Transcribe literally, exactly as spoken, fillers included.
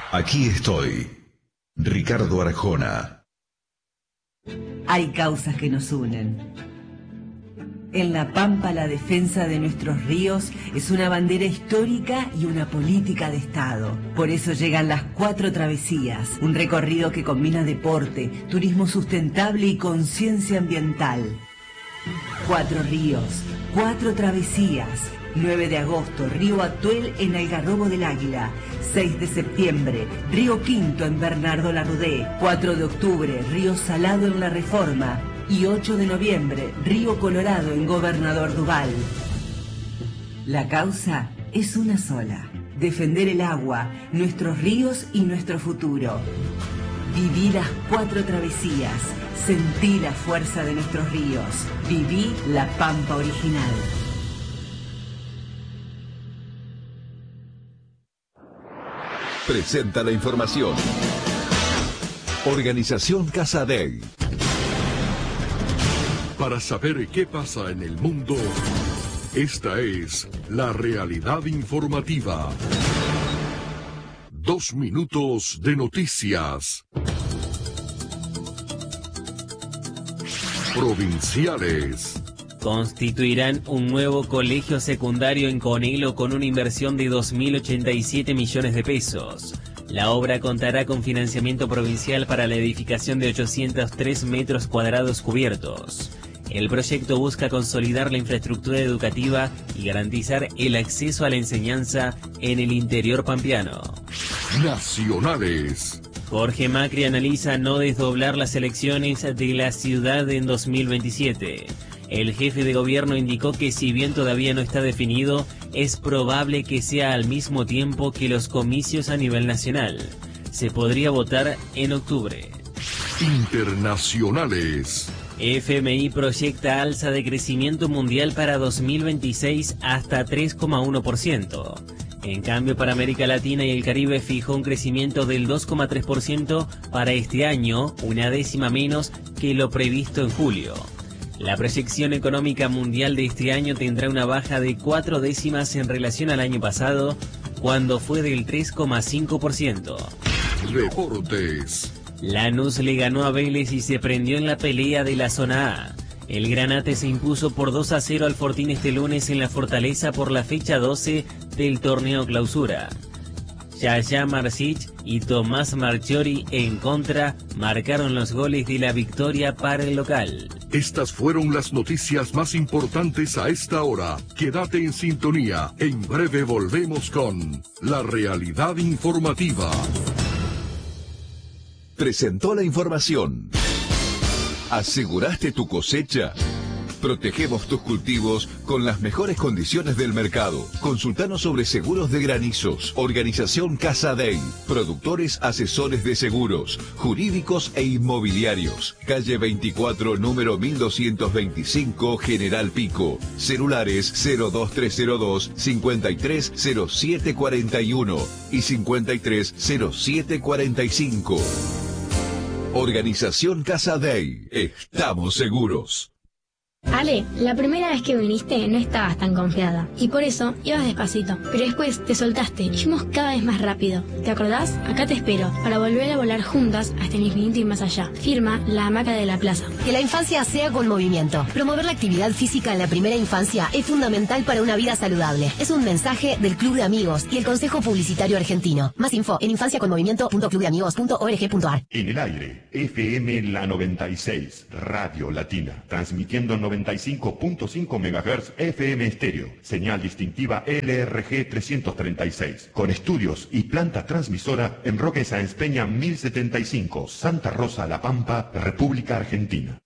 Aquí estoy, Ricardo Arjona. Hay causas que nos unen. En La Pampa, la defensa de nuestros ríos es una bandera histórica y una política de Estado. Por eso llegan las Cuatro Travesías, un recorrido que combina deporte, turismo sustentable y conciencia ambiental. Cuatro ríos, cuatro travesías. nueve de agosto, Río Atuel en Algarrobo del Águila. seis de septiembre, Río Quinto en Bernardo Larrudé. cuatro de octubre, Río Salado en La Reforma. Y ocho de noviembre, Río Colorado en Gobernador Duval. La causa es una sola: defender el agua, nuestros ríos y nuestro futuro. Viví las Cuatro Travesías, sentí la fuerza de nuestros ríos, viví La Pampa original. Presenta la información. Organización Casadei. Para saber qué pasa en el mundo, esta es la realidad informativa. Dos minutos de noticias. Provinciales. Constituirán un nuevo colegio secundario en Conelo con una inversión de dos mil ochenta y siete millones de pesos. La obra contará con financiamiento provincial para la edificación de ochocientos tres metros cuadrados cubiertos. El proyecto busca consolidar la infraestructura educativa y garantizar el acceso a la enseñanza en el interior pampeano. Nacionales. Jorge Macri analiza no desdoblar las elecciones de la ciudad en dos mil veintisiete. El jefe de gobierno indicó que si bien todavía no está definido, es probable que sea al mismo tiempo que los comicios a nivel nacional. Se podría votar en octubre. Internacionales. F M I proyecta alza de crecimiento mundial para dos mil veintiséis hasta tres coma uno por ciento. En cambio, para América Latina y el Caribe fijó un crecimiento del dos coma tres por ciento para este año, una décima menos que lo previsto en julio. La proyección económica mundial de este año tendrá una baja de cuatro décimas en relación al año pasado, cuando fue del tres coma cinco por ciento. Deportes. Lanús le ganó a Vélez y se prendió en la pelea de la zona A. El Granate se impuso por dos a cero al Fortín este lunes en la Fortaleza por la fecha doce del torneo clausura. Yaya Marcic y Tomás Marchiori en contra marcaron los goles de la victoria para el local. Estas fueron las noticias más importantes a esta hora. Quédate en sintonía. En breve volvemos con La Realidad Informativa. Presentó la información. ¿Aseguraste tu cosecha? Protegemos tus cultivos con las mejores condiciones del mercado. Consultanos sobre seguros de granizos. Organización Casadei. Productores asesores de seguros, jurídicos e inmobiliarios. Calle veinticuatro, número mil doscientos veinticinco, General Pico. Celulares cero dos tres cero dos, cincuenta y tres cero siete cuarenta y uno y cincuenta y tres cero siete cuarenta y cinco. Organización Casadei. Estamos seguros. Ale, la primera vez que viniste no estabas tan confiada y por eso ibas despacito, pero después te soltaste y fuimos cada vez más rápido. ¿Te acordás? Acá te espero para volver a volar juntas hasta el infinito y más allá. Firma La Hamaca de la Plaza. Que la infancia sea con movimiento. Promover la actividad física en la primera infancia es fundamental para una vida saludable. Es un mensaje del Club de Amigos y el Consejo Publicitario Argentino. Más info en infancia con movimiento punto club de amigos punto org punto ar. En el aire, F M La noventa y seis, Radio Latina, transmitiendo noventa y cinco punto cinco megahertz F M estéreo, señal distintiva L R G trescientos treinta y seis, con estudios y planta transmisora en Roque Sáenz Peña mil setenta y cinco, Santa Rosa, La Pampa, República Argentina.